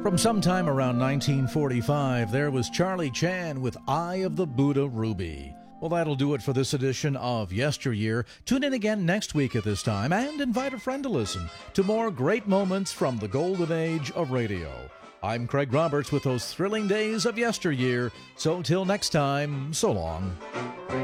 From sometime around 1945, there was Charlie Chan with Eye of the Buddha Ruby. Well, that'll do it for this edition of Yesteryear. Tune in again next week at this time and invite a friend to listen to more great moments from the golden age of radio. I'm Craig Roberts with those thrilling days of yesteryear. So till next time, so long.